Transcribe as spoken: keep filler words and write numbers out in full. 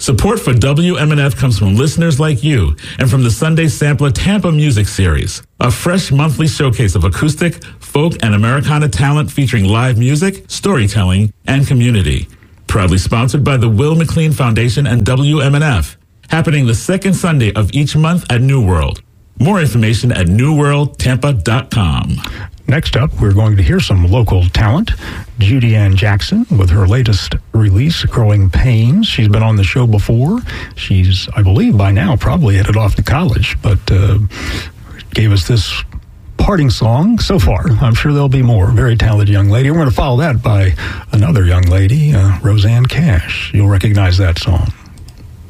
Support for W M N F comes from listeners like you and from the Sunday Sampler Tampa Music Series, a fresh monthly showcase of acoustic, folk, and Americana talent featuring live music, storytelling, and community. Proudly sponsored by the Will McLean Foundation and W M N F. Happening the second Sunday of each month at New World. More information at new world tampa dot com. Next up, we're going to hear some local talent. Judy Ann Jackson with her latest release, Growing Pains. She's been on the show before. She's, I believe, by now probably headed off to college, but uh, gave us this parting song so far. I'm sure there'll be more. Very talented young lady. We're going to follow that by another young lady, uh, Rosanne Cash. You'll recognize that song.